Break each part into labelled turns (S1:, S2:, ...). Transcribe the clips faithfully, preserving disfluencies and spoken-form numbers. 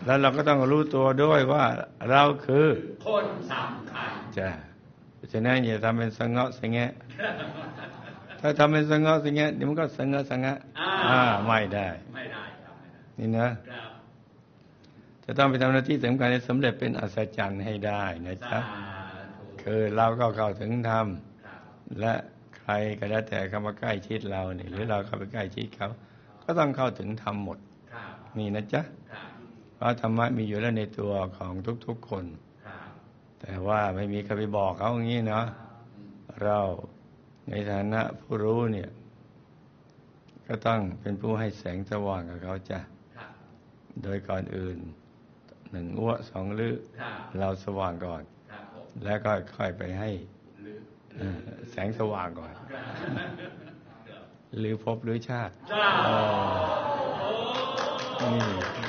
S1: แล้วเราก็ต้องรู้ตัวด้วยว่าเราคือ
S2: คนสำคัญ
S1: จ้ะเพราะฉะนั้นอย่าทำเป็นสงะสงะถ้าทำเป็นสงะสงะเดี๋ยวมันก็สงะสงะอ่าไม่ได้
S2: ไม่ได้ครับ
S1: นี่นะจะต้องไปทำหน้าที่สำคัญให้สำเร็จเป็นอัศจรรย์ให้ได้นะจ๊ะคือเราก็เข้าถึงธรรมและใครก็แล้วแต่เข้ามาใกล้ชิดเราเนี่ยหรือเราเข้าไปใกล้ชิดเขาก็ต้องเข้าถึงธรรมหมดนี่นะจ๊ะเพราะธรรมะมีอยู่แล้วในตัวของทุกๆคนแต่ว่าไม่มีใครไปบอกเขาอย่างนี้เนาะเราในฐานะผู้รู้เนี่ยก็ต้องเป็นผู้ให้แสงสว่างกับเขาจ้ะโดยก่อนอื่นหนึ่งอ้วสองลือเราสว่างก่อนแล้วก็ค่อยไปให้แสงสว่างก่อนหรือพบหรือชาตินี่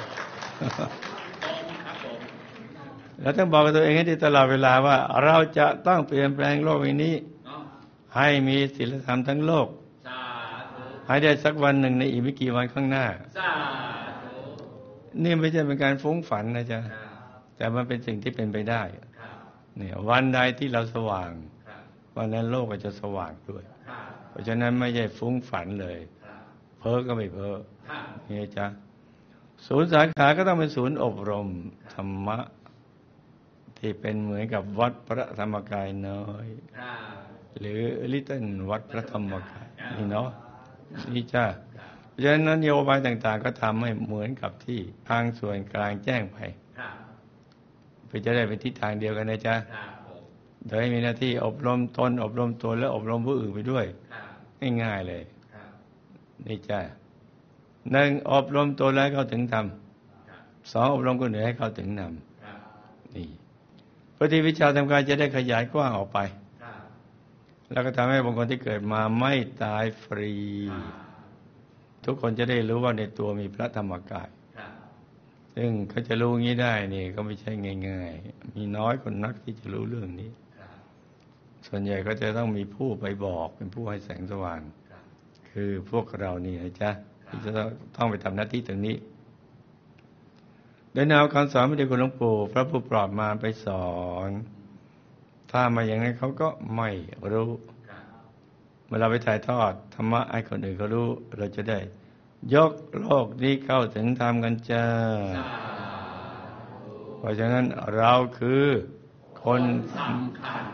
S1: แล้วต้องบอกกับตัวเองให้ดีตลอดเวลาว่าเราจะต้องเปลี่ยนแปลงโลกนี้ให้มีศีลธรรมทั้งโลกให้ได้สักวันหนึ่งในอีกไม่กี่วันข้างหน้านี่ไม่ใช่เป็นการฟุ้งฝันนะจ๊ะแต่มันเป็นสิ่งที่เป็นไปได้เนี่ยวันใดที่เราสว่างวันนั้นโลกก็จะสว่างด้วยเพราะฉะนั้นไม่ใช่ฟุ้งฝันเลยเพ้อก็ไม่เพ้อนี่จ๊ะศูนย์สาขาก็ต้องเป็นศูนย์อบรมธรรมะที่เป็นเหมือนกับวัดพระธรรมกายน้อยหรือลิตเติ้ลวัดพระธรรมกายนี่เนาะนี่จ้าเพราะฉะนั้นนโยบายต่างๆก็ทำให้เหมือนกับที่ทางส่วนกลางแจ้งไปเพื่อจะได้เป็นทิศทางเดียวกันนะจ๊ะโดยมีหน้าที่อบรมตนอบรมตนและอบรมผู้อื่นไปด้วยง่ายๆเลยนี่จ้าหนึ่งอบรมตนแล้วเข้าถึงธรรมสองอบรมคนอื่นให้เข้าถึงธรรมนี่ปฏิวิชาทำการจะได้ขยายกว้างออกไปแล้วก็ทำให้บางคนที่เกิดมาไม่ตายฟรีทุกคนจะได้รู้ว่าในตัวมีพระธรรมกายซึ่งเขาจะรู้งี้ได้นี่ก็ไม่ใช่ง่ายๆมีน้อยคนนักที่จะรู้เรื่องนี้ส่วนใหญ่ก็จะต้องมีผู้ไปบอกเป็นผู้ให้แสงสว่างคือพวกเรานี่นะจ๊ะที่จะต้องไปทำหน้าที่ตรงนี้โดยแนวคำสอนพระเดชคุณหลวงปู่พระผู้ปราบมารไปสอนถ้ามาอย่างนั้นเขาก็ไม่รู้เมื่อเราไปถ่ายทอดธรรมะให้คนอื่นเขารู้เราจะได้ยกโลกนี้เข้าถึงธรรมกันจ้าเพราะฉะนั้นเราคือคนสำคัญ